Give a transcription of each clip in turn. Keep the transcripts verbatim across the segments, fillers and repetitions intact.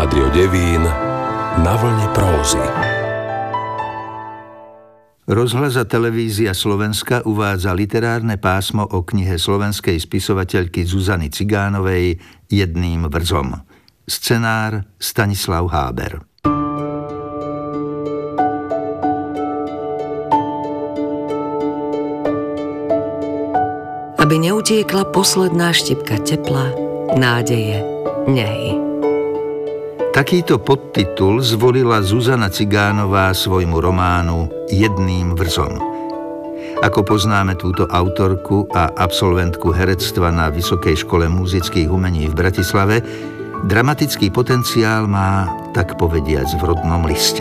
Rádio Devín na vlne prózy. Rozhlas a televízia Slovenska uvádza literárne pásmo o knihe slovenskej spisovateľky Zuzany Cigánovej Jedným vrzom. Scenár Stanislav Háber. Aby neutiekla posledná štipka tepla, nádeje, nehy. Takýto podtitul zvolila Zuzana Cigánová svojmu románu Jedným vrzom. Ako poznáme túto autorku a absolventku herectva na Vysokej škole múzických umení v Bratislave, dramatický potenciál má, tak povediac, v rodnom liste.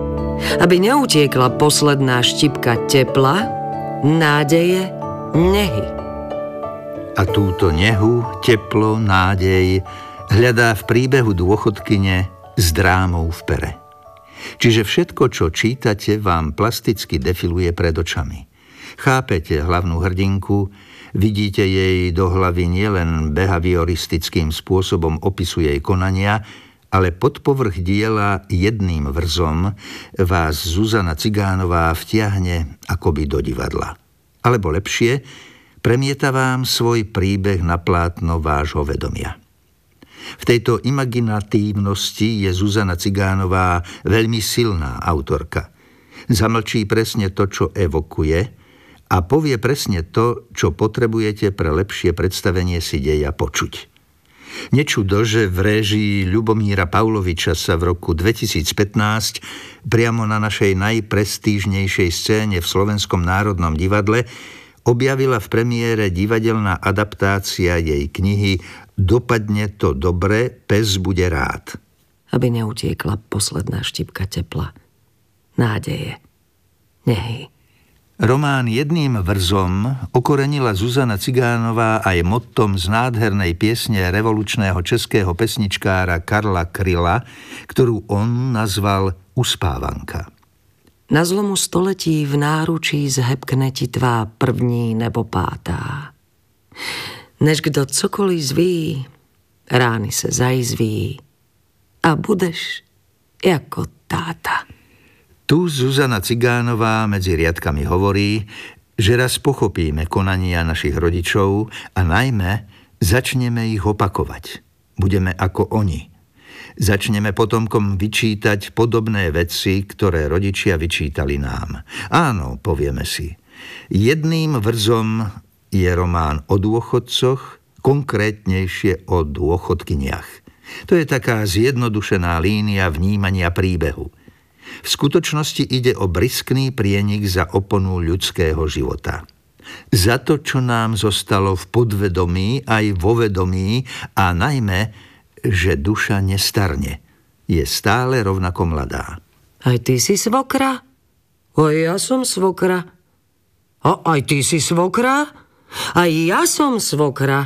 Aby neutiekla posledná štipka tepla, nádeje, nehy. A túto nehu, teplo, nádej hľadá v príbehu dôchodkyne s drámou v pere. Čiže všetko, čo čítate, vám plasticky defiluje pred očami. Chápete hlavnú hrdinku, vidíte jej do hlavy nielen behavioristickým spôsobom opisu jej konania, ale pod povrch diela Jedným vrzom vás Zuzana Cigánová vtiahne akoby do divadla. Alebo lepšie, premieta vám svoj príbeh na plátno vášho vedomia. V tejto imaginatívnosti je Zuzana Cigánová veľmi silná autorka. Zamlčí presne to, čo evokuje, a povie presne to, čo potrebujete pre lepšie predstavenie si deja počuť. Nečudo, že v réžii Ľubomíra Pavloviča sa v roku dvetisícpätnásť priamo na našej najprestížnejšej scéne v Slovenskom národnom divadle objavila v premiére divadelná adaptácia jej knihy Dopadne to dobre, pes bude rád. Aby neutiekla posledná štipka tepla, nádeje, nehy. Román Jedným vrzom okorenila Zuzana Cigánová aj mottom z nádhernej piesne revolučného českého pesničkára Karla Kryla, ktorú on nazval Uspávanka. Na zlomu století v náručí zhebkne ti tvá první nebo pátá. Než kdo cokoliv zví, rány se zajizví a budeš jako táta. Tu Zuzana Cigánová medzi riadkami hovorí, že raz pochopíme konania našich rodičov a najmä začneme ich opakovať. Budeme ako oni. Začneme potomkom vyčítať podobné veci, ktoré rodičia vyčítali nám. Áno, povieme si. Jedným vrzom je román o dôchodcoch, konkrétnejšie o dôchodkyniach. To je taká zjednodušená línia vnímania príbehu. V skutočnosti ide o briskný prienik za oponu ľudského života. Za to, čo nám zostalo v podvedomí aj vo vedomí a najmä, že duša nestarne. Je stále rovnako mladá. Aj ty si svokra? Aj ja som svokra. A aj ty si svokra? Aj ja som svokra.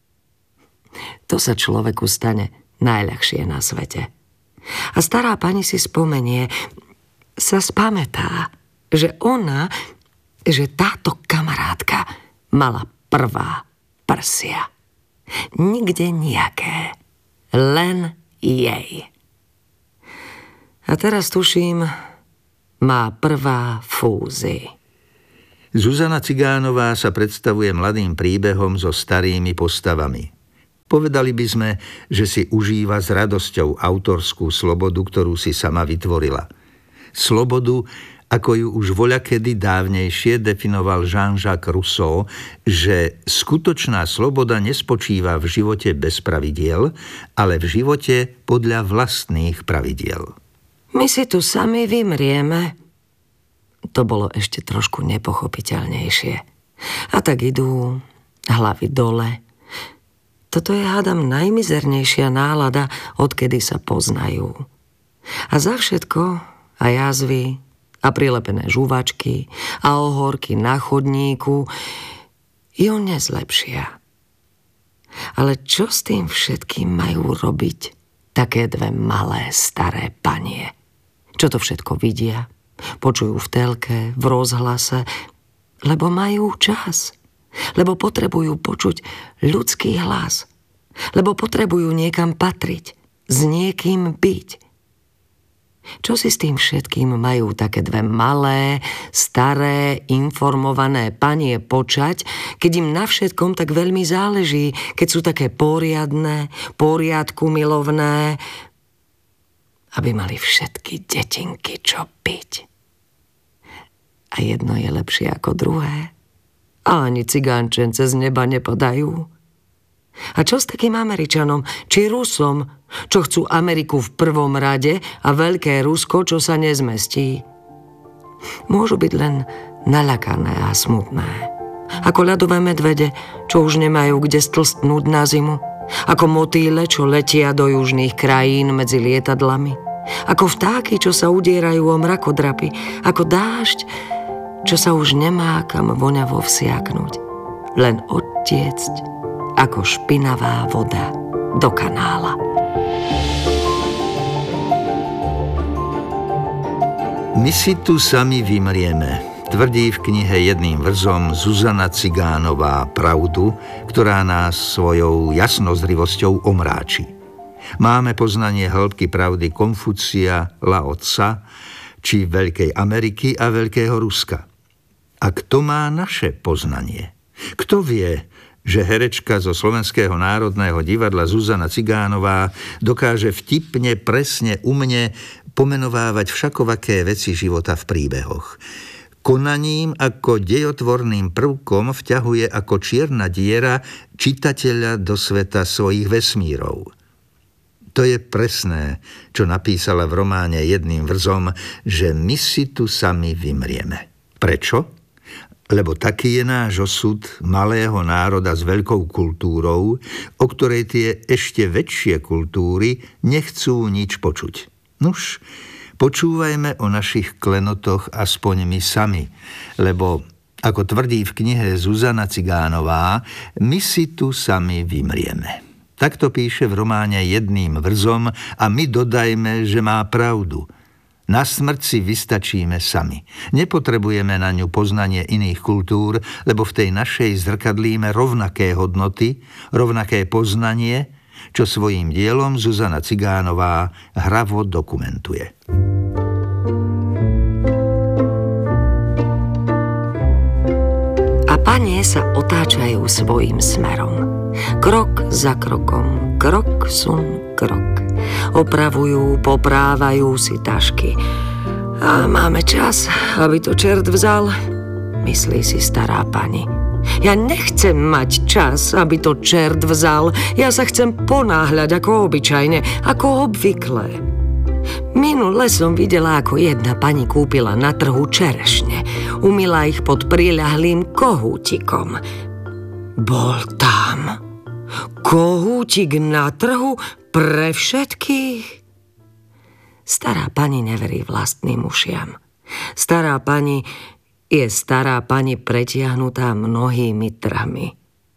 To sa človeku stane najľahšie na svete. A stará pani si spomenie, sa spamätá, že ona, že táto kamarátka mala prvá prsia. Nikde nejaké, len jej. A teraz tuším, má prvá fúzy. Zuzana Cigánová sa predstavuje mladým príbehom so starými postavami. Povedali by sme, že si užíva s radosťou autorskú slobodu, ktorú si sama vytvorila. Slobodu, ako ju už voľakedy dávnejšie definoval Jean-Jacques Rousseau, že skutočná sloboda nespočíva v živote bez pravidiel, ale v živote podľa vlastných pravidiel. My si tu sami vymrieme. To bolo ešte trošku nepochopiteľnejšie. A tak idú hlavy dole. Toto je, hádam, najmizernejšia nálada, odkedy sa poznajú. A za všetko, a jazvy, a prilepené žuvačky, a ohorky na chodníku, ju nezlepšia. Ale čo s tým všetkým majú robiť také dve malé staré panie? Čo to všetko vidia? Počujú v telke, v rozhlase, lebo majú čas. Lebo potrebujú počuť ľudský hlas. Lebo potrebujú niekam patriť. s niekým byť. Čo si s tým všetkým majú také dve malé, staré, informované panie počať, keď im na všetkom tak veľmi záleží, keď sú také poriadne, poriadku milovné, aby mali všetky detinky čo piť. A jedno je lepšie ako druhé. A ani cigánčence z neba nepodajú. A čo s takým Američanom, či Rusom, čo chcú Ameriku v prvom rade a veľké Rusko, čo sa nezmestí? Môžu byť len naľakané a smutné. Ako ľadové medvede, čo už nemajú kde stlstnúť na zimu. Ako motýle, čo letia do južných krajín medzi lietadlami. Ako vtáky, čo sa udierajú o mrakodrapy. Ako dážď, čo sa už nemá kam voňavo vsiaknuť. Len odtiecť ako špinavá voda do kanála. My si tu sami vymrieme, tvrdí v knihe jedným vrzom Zuzana Cigánová pravdu, ktorá nás svojou jasnozrivosťou omráči. Máme poznanie hĺbky pravdy Konfucia, Lao Tsa, či Veľkej Ameriky a Veľkého Ruska. A kto má naše poznanie? Kto vie, že herečka zo Slovenského národného divadla Zuzana Cigánová dokáže vtipne, presne, umne pomenovávať všakovaké veci života v príbehoch. Konaním ako dejotvorným prvkom vťahuje ako čierna diera čitateľa do sveta svojich vesmírov. To je presné, čo napísala v románe jedným vrzom, že my si tu sami vymrieme. Prečo? Lebo taký je náš osud malého národa s veľkou kultúrou, o ktorej tie ešte väčšie kultúry nechcú nič počuť. Nuž, počúvajme o našich klenotoch aspoň my sami, lebo, ako tvrdí v knihe Zuzana Cigánová, my si tu sami vymrieme. Takto píše v románe jedným vrzom a my dodajme, že má pravdu. Na smrť si vystačíme sami. Nepotrebujeme na ňu poznanie iných kultúr, lebo v tej našej zrkadlíme rovnaké hodnoty, rovnaké poznanie, čo svojím dielom Zuzana Cigánová hravo dokumentuje. A panie sa otáčajú svojím smerom. Krok za krokom, krok sun krok. Opravujú, poprávajú si tašky. A máme čas, aby to čert vzal, myslí si stará pani. Ja nechcem mať čas, aby to čert vzal. Ja sa chcem ponáhľať ako obyčajne, ako obvykle. Minule som videla, ako jedna pani kúpila na trhu čerešne. Umila ich pod priľahlým kohútikom. Bol tam kohútik na trhu pre všetkých? Stará pani neverí vlastným ušiam. Stará pani je stará pani pretiahnutá mnohými trhmi.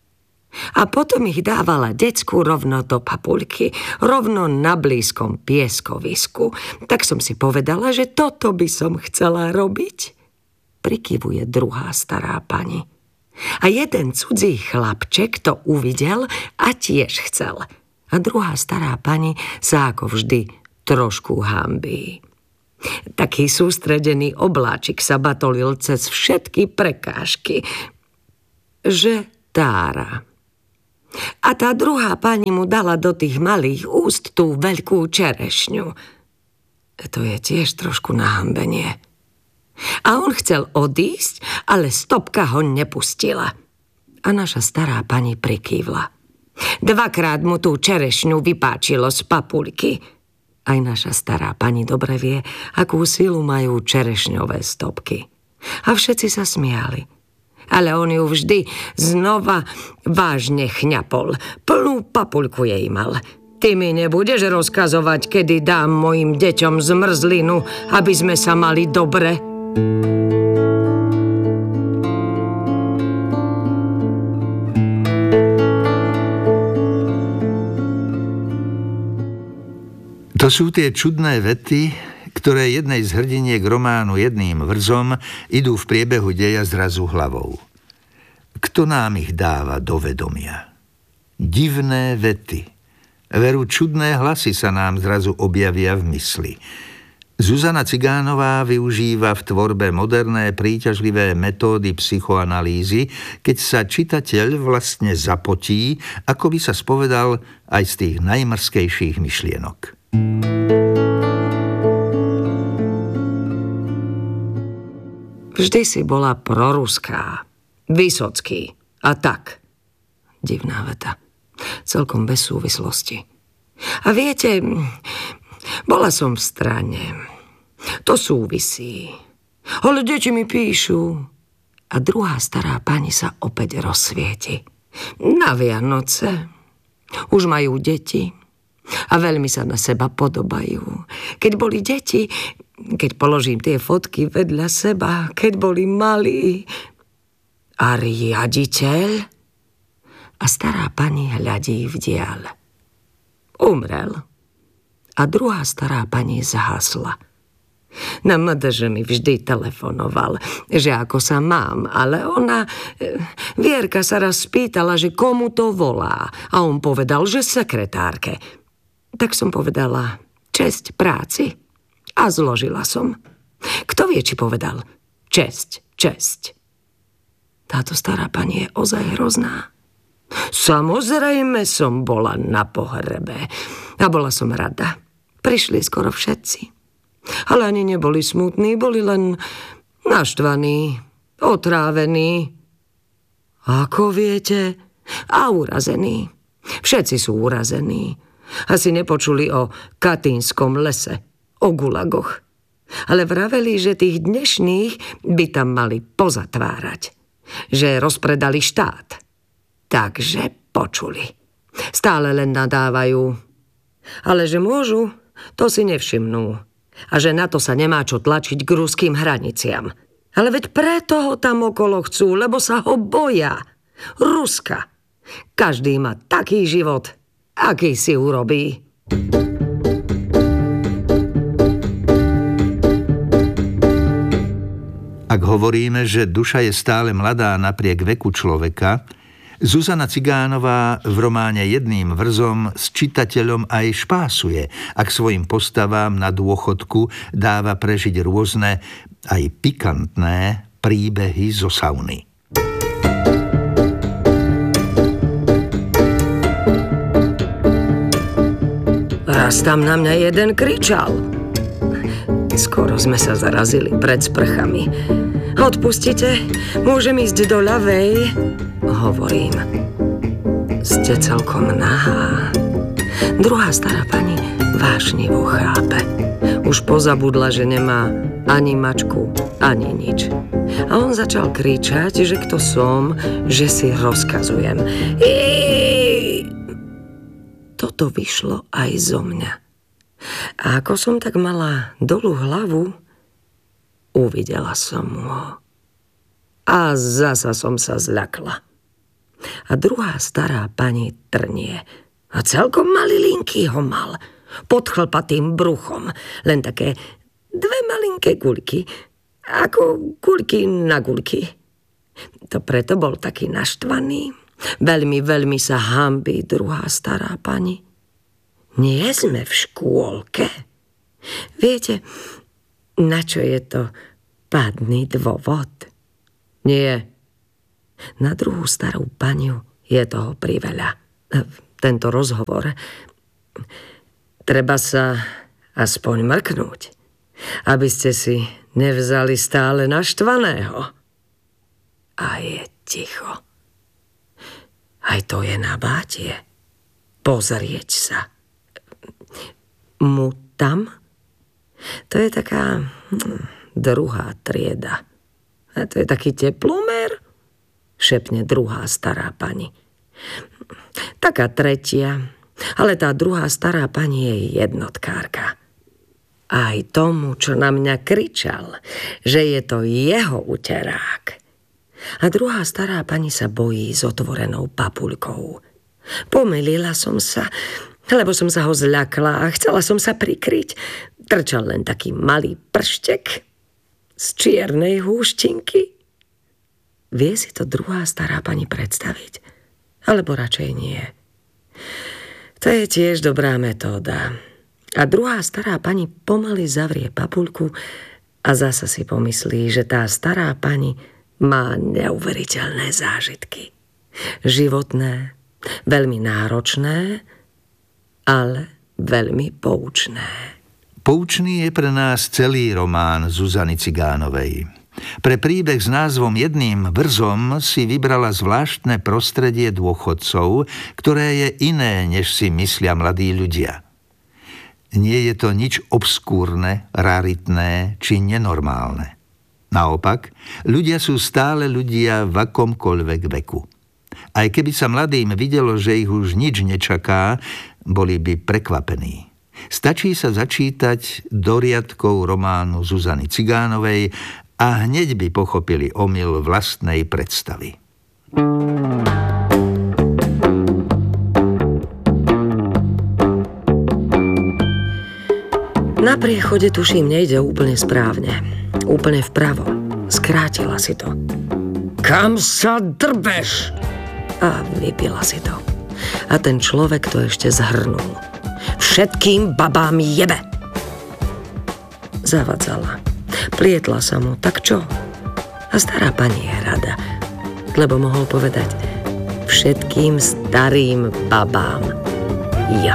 A potom ich dávala decku rovno do papuľky, rovno na blízkom pieskovisku. Tak som si povedala, že toto by som chcela robiť. Prikyvuje druhá stará pani. A jeden cudzí chlapček to uvidel a tiež chcel. A druhá stará pani sa ako vždy trošku hanbí. Taký sústredený obláčik sa batolil cez všetky prekážky, že tára. A tá druhá pani mu dala do tých malých úst tú veľkú čerešňu. To je tiež trošku nahambenie. A on chcel odísť, ale stopka ho nepustila. A naša stará pani prikývla. Dvakrát mu tú čerešňu vypáčilo z papuľky. Aj naša stará pani dobre vie, akú silu majú čerešňové stopky. A všetci sa smiali. Ale on ju vždy znova vážne chňapol. Plnú papuľku jej mal. Ty mi nebudeš rozkazovať, kedy dám mojim deťom zmrzlinu, aby sme sa mali dobre. To sú tie čudné vety, ktoré jednej z hrdiniek románu jedným vrzom idú v priebehu deja zrazu hlavou. Kto nám ich dáva do vedomia? Divné vety, Veru, čudné hlasy sa nám zrazu objavia v mysli. Zuzana Cigánová využíva v tvorbe moderné príťažlivé metódy psychoanalýzy, keď sa čitateľ vlastne zapotí, ako by sa spovedal, aj z tých najmrzkejších myšlienok. Vždy si bola proruská, Vysocký a tak. Divná veta, celkom bez súvislosti. A viete, bola som v strane. To súvisí. Ale deti mi píšu. A druhá stará pani sa opäť rozsvieti. Na Vianoce. Už majú deti. A veľmi sa na seba podobajú. Keď boli deti, keď položím tie fotky vedľa seba, keď boli malí. A riaditeľ? A stará pani hľadí v diaľ. Umrel. A druhá stará pani zhasla. Na em dé žé mi vždy telefonoval, že ako sa mám, ale ona... Vierka sa raz spýtala, že komu to volá. A on povedal, že sekretárke. Tak som povedala, česť práci. A zložila som. Kto vie, či povedal česť, česť. Táto stará pani je ozaj hrozná. Samozrejme som bola na pohrebe. A bola som rada. Prišli skoro všetci. Ale ani neboli smutní, boli len naštvaní, otrávení. Ako viete? A urazení. Všetci sú urazení. Asi nepočuli o Katynskom lese, o gulagoch. Ale vraveli, že tých dnešných by tam mali pozatvárať. Že rozpredali štát. Takže počuli. Stále len nadávajú. Ale že môžu, to si nevšimnú. A že na to sa nemá čo tlačiť k ruským hraniciam. Ale veď preto ho tam okolo chcú, lebo sa ho boja. Ruska. Každý má taký život, aký si urobí. Ak hovoríme, že duša je stále mladá napriek veku človeka, Zuzana Cigánová v románe Jedným vrzom s čitateľom aj špásuje, ak svojim postavám na dôchodku dáva prežiť rôzne, aj pikantné príbehy zo sauny. Raz tam na mňa jeden kričal. Skoro sme sa zarazili pred sprchami. Odpustite, môžem ísť do ľavej? Hovorím. Ste celkom nahá. Druhá stará pani vášnivo chápe. Už pozabudla, že nemá ani mačku, ani nič. A on začal kričať, že kto som, že si rozkazujem. Iiii! Toto vyšlo aj zo mňa. A ako som tak mala dolu hlavu, uvidela som ho. A zasa som sa zľakla. A druhá stará pani trnie. A celkom malilinký ho mal. Pod chlpatým bruchom. Len také dve malinké guľky. Ako guľky na guľky. To preto bol taký naštvaný. Veľmi, veľmi sa hanbí druhá stará pani. Nie sme v škôlke. Viete, na čo je to pádny dôvod? Nie. Na druhú starú paniu je toho priveľa. Tento rozhovor. Treba sa aspoň mrknúť, aby ste si nevzali stále naštvaného. A je ticho. Aj to je nabátie. Pozrieť sa. Mu tam? To je taká hm, druhá trieda. A to je taký teplomer? Šepne druhá stará pani. Taká tretia. Ale tá druhá stará pani je jednotkárka. Aj tomu, čo na mňa kričal, že je to jeho uterák. A druhá stará pani sa bojí s otvorenou papuľkou. Pomýlila som sa, lebo som sa ho zľakla a chcela som sa prikryť. Trčal len taký malý prštek z čiernej húštinky. Vie si to druhá stará pani predstaviť? Alebo radšej nie. To je tiež dobrá metóda. A druhá stará pani pomaly zavrie papuľku a zasa si pomyslí, že tá stará pani má neuveriteľné zážitky. Životné, veľmi náročné, ale veľmi poučné. Poučný je pre nás celý román Zuzany Cigánovej. Pre príbeh s názvom Jedným vrzom si vybrala zvláštne prostredie dôchodcov, ktoré je iné, než si myslia mladí ľudia. Nie je to nič obskúrne, raritné či nenormálne. Naopak, ľudia sú stále ľudia v akomkoľvek veku. Aj keby sa mladým videlo, že ich už nič nečaká, boli by prekvapení. Stačí sa začítať do riadkov románu Zuzany Cigánovej a hneď by pochopili omyl vlastnej predstavy. Na priechode, tuším, nejde úplne správne. Úplne vpravo. Skrátila si to. Kam sa drbeš? A vypila si to. A ten človek to ešte zhrnul. Všetkým babám jebe. Zavadzala. Plietla sa mu, tak čo? A stará pani je rada, lebo mohol povedať všetkým starým babám ja.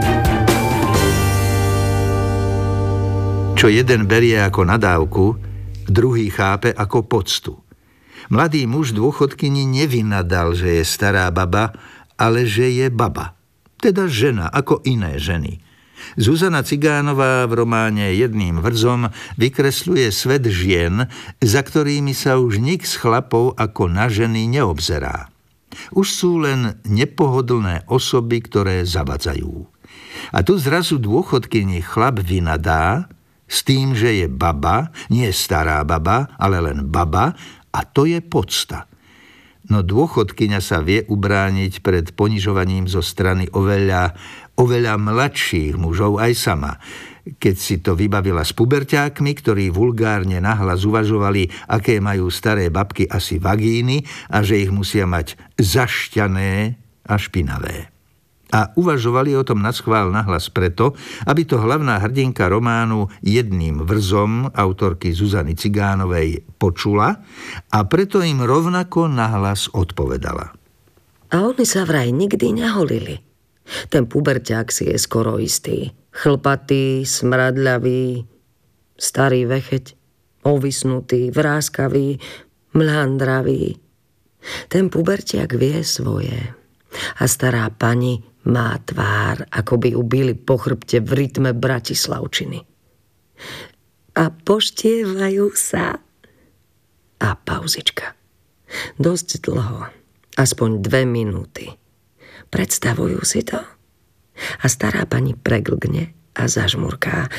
Čo jeden berie ako nadávku, druhý chápe ako poctu. Mladý muž dôchodkyni nevynadal, že je stará baba, ale že je baba. Teda žena, ako iné ženy. Zuzana Cigánová v románe Jedným vrzom vykresľuje svet žien, za ktorými sa už nik z chlapov ako na ženy neobzerá. Už sú len nepohodlné osoby, ktoré zavadzajú. A tu zrazu dôchodkyni chlap vynadá, s tým, že je baba, nie stará baba, ale len baba, a to je podsta. No dôchodkyňa sa vie ubrániť pred ponižovaním zo strany oveľa, oveľa mladších mužov aj sama. Keď si to vybavila s puberťákmi, ktorí vulgárne nahlas uvažovali, aké majú staré babky asi vagíny a že ich musia mať zašťané a špinavé. A uvažovali o tom naschvál nahlas preto, aby to hlavná hrdinka románu Jedným vrzom autorky Zuzany Cigánovej počula a preto im rovnako nahlas odpovedala. A oni sa vraj nikdy neholili. Ten puberťák si je skoro istý. Chlpatý, smradľavý, starý vecheť, ovisnutý, vráskavý, mľandravý. Ten puberťák vie svoje. A stará pani má tvár, ako by ju bili po chrbte v rytme Bratislavčiny. A poštievajú sa. A pauzička. Dosť dlho. Aspoň dve minúty. Predstavujú si to? A stará pani preglgne a zažmurká.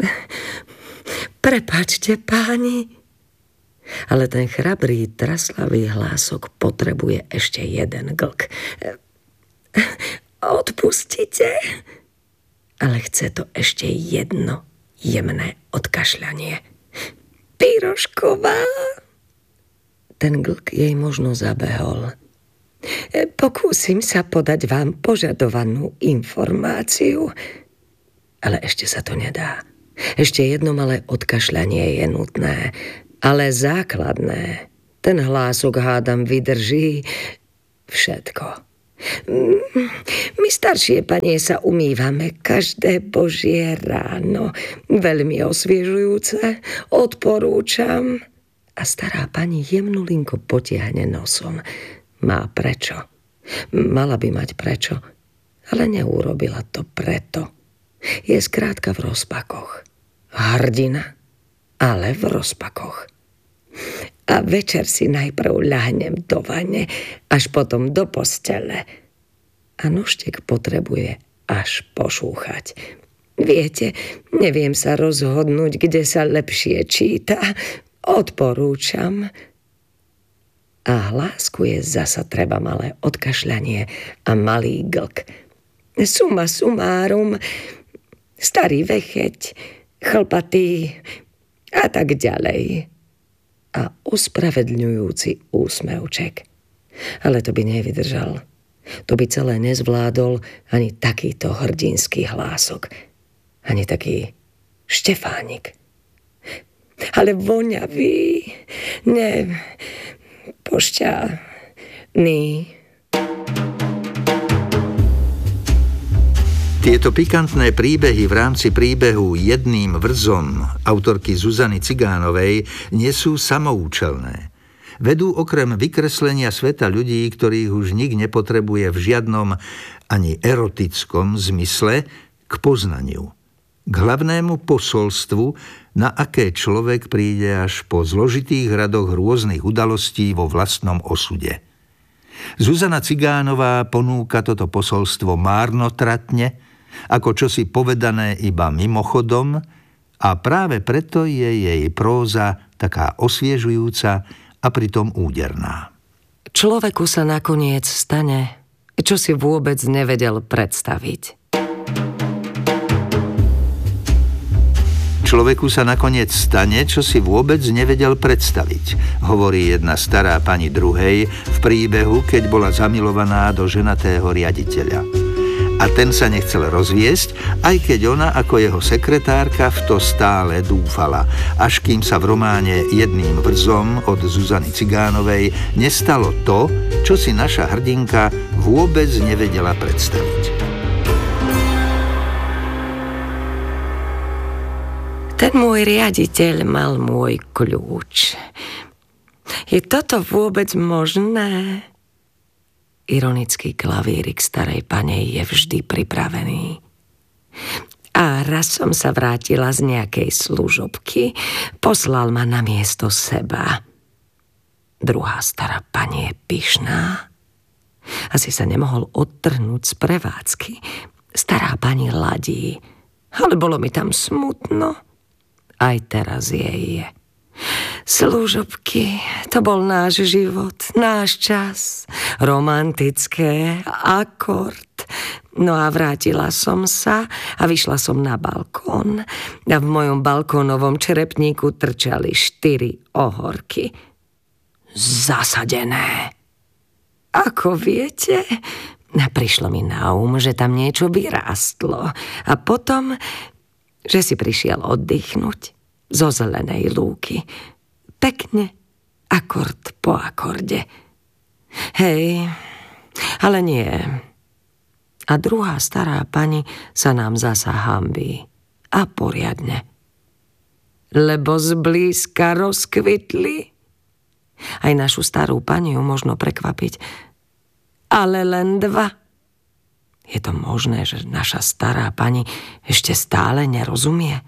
Prepáčte, páni. Ale ten chrabrý, traslavý hlások potrebuje ešte jeden glk. Odpustite. Ale chce to ešte jedno jemné odkašľanie. Pirošková. Ten glk jej možno zabehol. Pokúsim sa podať vám požadovanú informáciu. Ale ešte sa to nedá. Ešte jedno malé odkašľanie je nutné, ale základné. Ten hlások, hádam, vydrží všetko. My staršie panie sa umývame každé božie ráno. Veľmi osviežujúce, odporúčam. A stará pani jemnulinko potiahne nosom. Má prečo. Mala by mať prečo, ale neurobila to preto. Je skrátka v rozpakoch. Hrdina, ale v rozpakoch. A večer si najprv ľahnem do vane, až potom do postele. A nožtek potrebuje až pošúchať. Viete, neviem sa rozhodnúť, kde sa lepšie číta. Odporúčam. A hlásku je zasa treba malé odkašľanie a malý glk. Suma sumárum, starý vecheť, chlpatý a tak ďalej. A ospravedľujúci úsmevček. Ale to by nevydržal. To by celé nezvládol ani takýto hrdinský hlások. Ani taký Štefánik. Ale voňavý, ne, pošťaný. Tieto pikantné príbehy v rámci príbehu Jedným vrzom autorky Zuzany Cigánovej nie sú samoučelné. Vedú okrem vykreslenia sveta ľudí, ktorých už nik nepotrebuje v žiadnom ani erotickom zmysle, k poznaniu. K hlavnému posolstvu, na aké človek príde až po zložitých radoch rôznych udalostí vo vlastnom osude. Zuzana Cigánová ponúka toto posolstvo márnotratne, ako čosi povedané iba mimochodom, a práve preto je jej próza taká osviežujúca a pritom úderná. Človeku sa nakoniec stane, čo si vôbec nevedel predstaviť. Človeku sa nakoniec stane, čo si vôbec nevedel predstaviť, hovorí jedna stará pani druhej v príbehu, keď bola zamilovaná do ženatého riaditeľa. A ten sa nechcel rozviesť, aj keď ona ako jeho sekretárka v to stále dúfala, až kým sa v románe Jedným vrzom od Zuzany Cigánovej nestalo to, čo si naša hrdinka vôbec nevedela predstaviť. Ten môj riaditeľ mal môj kľúč. Je toto vôbec možné? Ironický klavírik starej panej je vždy pripravený. A raz som sa vrátila z nejakej služobky, poslal ma na miesto seba. Druhá stará pani je pyšná. Asi sa nemohol odtrhnúť z prevádzky. Stará pani ladí, ale bolo mi tam smutno. Aj teraz jej je. Služobky, to bol náš život, náš čas. Romantické, akord. No a vrátila som sa a vyšla som na balkón. A v mojom balkónovom čerepníku trčali štyri ohorky. Zasadené. Ako viete, prišlo mi na um, že tam niečo vyrástlo. A potom, že si prišiel oddychnúť zo zelenej lúky. Pekne, akord po akorde. Hej, ale nie. A druhá stará pani sa nám zasa hanbí. A poriadne. Lebo zblízka rozkvitli. Aj našu starú pani ju možno prekvapiť. Ale len dva. Je to možné, že naša stará pani ešte stále nerozumie?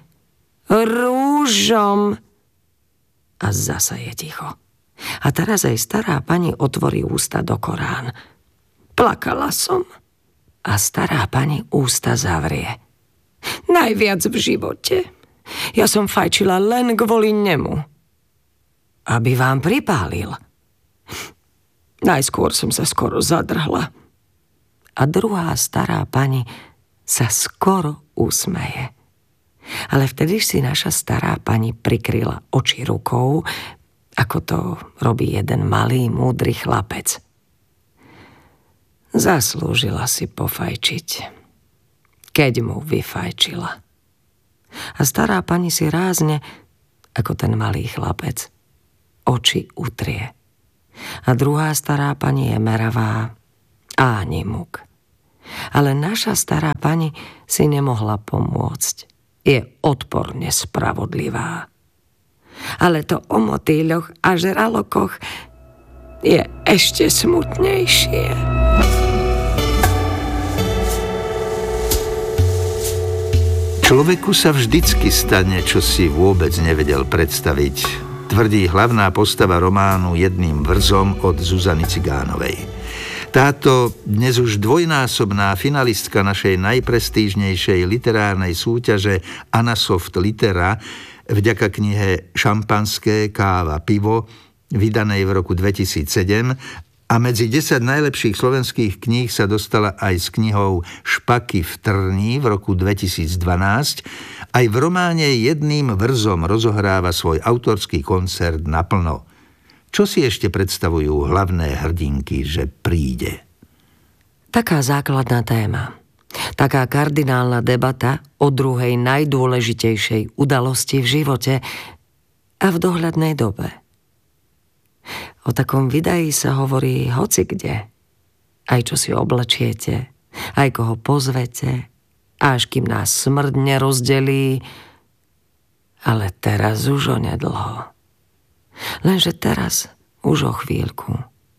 Rúžom. A zasa je ticho. A teraz aj stará pani otvorí ústa do Korán. Plakala som. A stará pani ústa zavrie. Najviac v živote. Ja som fajčila len kvôli nemu. Aby vám pripálil. Najskôr som sa skoro zadrhla. A druhá stará pani sa skoro usmeje. Ale vtedy si naša stará pani prikryla oči rukou, ako to robí jeden malý, múdry chlapec. Zaslúžila si pofajčiť, keď mu vyfajčila. A stará pani si rázne, ako ten malý chlapec, oči utrie. A druhá stará pani je meravá a ani muk. Ale naša stará pani si nemohla pomôcť. Je odporne spravodlivá. Ale to o motýľoch a žralokoch je ešte smutnejšie. Človeku sa vždycky stane, čo si vôbec nevedel predstaviť, tvrdí hlavná postava románu Jedným vrzom od Zuzany Cigánovej. Táto dnes už dvojnásobná finalistka našej najprestížnejšej literárnej súťaže Anasoft Litera vďaka knihe Šampanské, káva, pivo, vydanej v roku dvetisícsedem, a medzi desať najlepších slovenských kníh sa dostala aj s knihou Špaky v Trní v roku dvetisícdvanásť. Aj v románe Jedným vrzom rozohráva svoj autorský koncert naplno. Čo si ešte predstavujú hlavné hrdinky, že príde? Taká základná téma. Taká kardinálna debata o druhej najdôležitejšej udalosti v živote a v dohľadnej dobe. O takom vydaji sa hovorí hocikde. Aj čo si oblečiete, aj koho pozvete, až kým nás smrť nerozdelí. Ale teraz už onedlho. Lenže teraz už o chvíľku.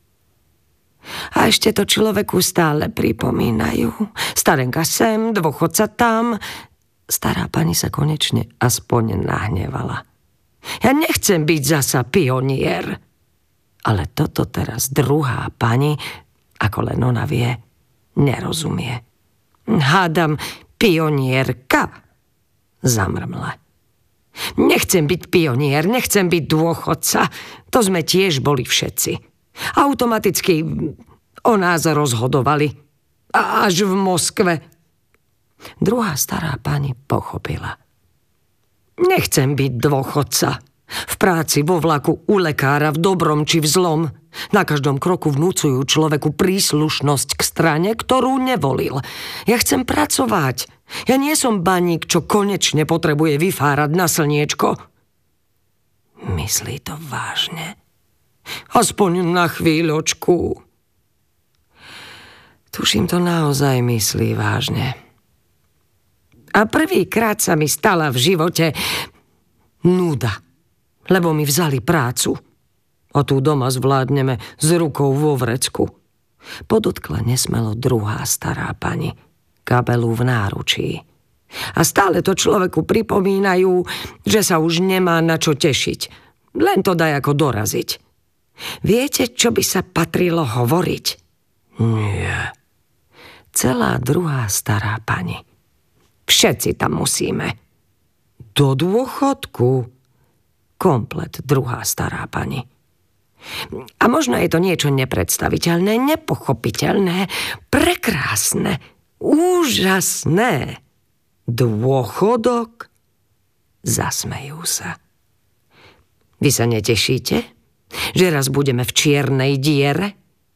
A ešte to človeku stále pripomínajú. Starenka sem, dôchodca tam. Stará pani sa konečne aspoň nahnevala. Ja nechcem byť zasa pionier. Ale toto teraz druhá pani, ako len ona vie, nerozumie. Hádam, pionierka. Zamrmle. Nechcem byť pionier, nechcem byť dôchodca. To sme tiež boli všetci. Automaticky o nás rozhodovali. A až v Moskve. Druhá stará pani pochopila. Nechcem byť dôchodca. V práci, vo vlaku, u lekára, v dobrom či v zlom. Na každom kroku vnúcujú človeku príslušnosť k strane, ktorú nevolil. Ja chcem pracovať. Ja nie som baník, čo konečne potrebuje vyfárať na slniečko. Myslí to vážne? Aspoň na chvíľočku. Tuším, to naozaj myslí vážne. A prvýkrát sa mi stala v živote núda, lebo mi vzali prácu. A tu doma zvládneme s rukou vo vrecku. Podotkla nesmelo druhá stará pani, kabelu v náručí. A stále to človeku pripomínajú, že sa už nemá na čo tešiť. Len to daj ako doraziť. Viete, čo by sa patrilo hovoriť? Nie. Celá druhá stará pani. Všetci tam musíme. Do dôchodku. Komplet druhá stará pani. A možno je to niečo nepredstaviteľné, nepochopiteľné, prekrásne, úžasné. Dôchodok? Zasmejú sa. Vy sa netešíte, že raz budeme v čiernej diere?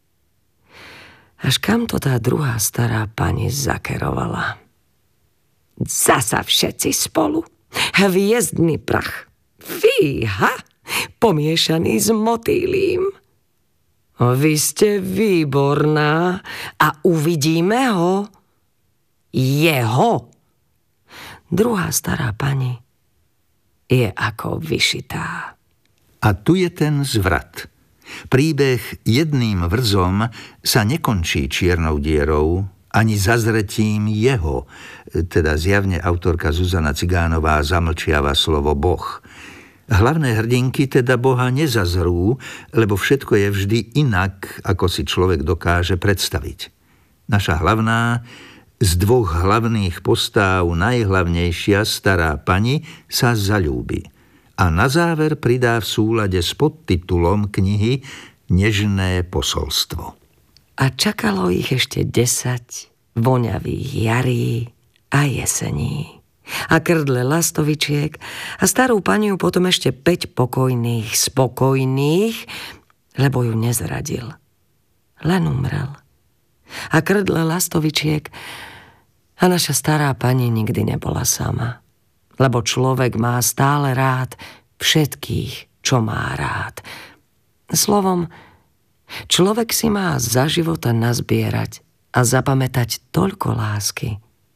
Až kam to tá druhá stará pani zakerovala? Zasa všetci spolu. Hviezdny prach. Fíha, pomiešaný s motýlím. Vy ste výborná a uvidíme ho. Jeho. Druhá stará pani je ako vyšitá. A tu je ten zvrat. Príbeh jedným vrzom sa nekončí čiernou dierou, ani zazretím jeho, teda zjavne autorka Zuzana Cigánová zamlčiava slovo Boh. Hlavné hrdinky teda Boha nezazrú, lebo všetko je vždy inak, ako si človek dokáže predstaviť. Naša hlavná, z dvoch hlavných postáv najhlavnejšia stará pani sa zaľúbi. A na záver pridá v súlade s podtitulom knihy Nežné posolstvo. A čakalo ich ešte desať voňavých jarí a jesení. A krdle lastovičiek a starú paniu potom ešte päť pokojných, spokojných, lebo ju nezradil. Len umrel. A krdle lastovičiek a naša stará pani nikdy nebola sama. Lebo človek má stále rád všetkých, čo má rád. Slovom, človek si má za života nazbierať a zapamätať toľko lásky,